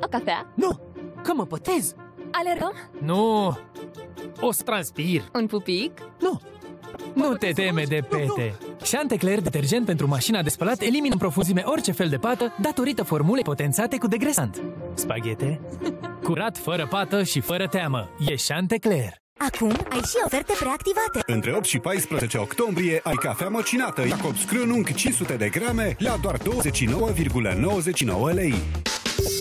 cafea? Nu! Că mă pătez! Alergăm? Nu! O să transpir! Un pupic? Nu! Nu te teme de pete! Chantecler, detergent pentru mașina de spălat, elimină în profunzime orice fel de pată datorită formulei potențate cu degresant. Spaghete? Curat, fără pată și fără teamă. E Chantecler! Acum ai și oferte preactivate. Între 8 și 14 octombrie ai cafea măcinată Jacobs Krönung 500 de grame la doar 29,99 lei.